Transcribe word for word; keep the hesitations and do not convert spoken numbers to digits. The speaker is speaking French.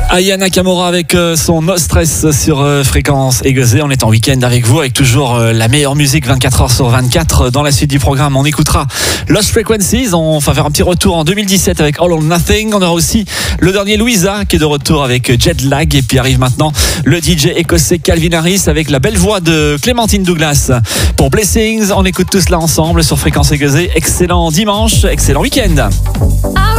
Aya Nakamura avec son No Stress sur Fréquence Aiguisée. On est en week-end avec vous, avec toujours la meilleure musique vingt-quatre heures sur vingt-quatre. Dans la suite du programme, on écoutera Lost Frequencies. On va faire un petit retour en deux mille dix-sept avec All or Nothing. On aura aussi le dernier Louisa qui est de retour avec Jet Lag. Et puis arrive maintenant le D J écossais Calvin Harris avec la belle voix de Clémentine Douglas. Pour Blessings, on écoute tout cela ensemble sur Fréquence Aiguisée. Excellent dimanche, excellent week-end.